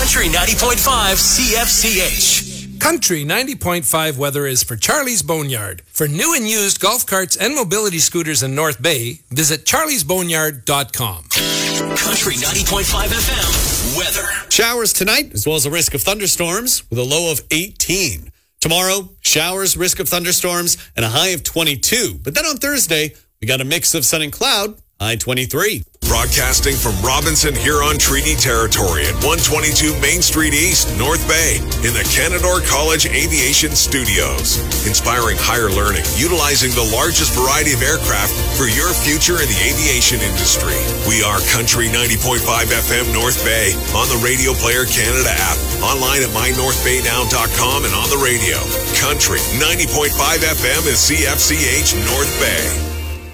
Country 90.5 CFCH. Country 90.5 weather is for Charlie's Boneyard. For new and used golf carts and mobility scooters in North Bay, visit charliesboneyard.com. Country 90.5 FM weather. Showers tonight, as well as a risk of thunderstorms with a low of 18. Tomorrow, showers, risk of thunderstorms, and a high of 22. But then on Thursday, we got a mix of sun and cloud, high 23. Broadcasting from Robinson Huron Treaty Territory at 122 Main Street East, North Bay, in the Canadore College Aviation Studios. Inspiring higher learning, utilizing the largest variety of aircraft for your future in the aviation industry. We are Country 90.5 FM North Bay, on the Radio Player Canada app, online at mynorthbaynow.com and on the radio. Country 90.5 FM is CFCH North Bay.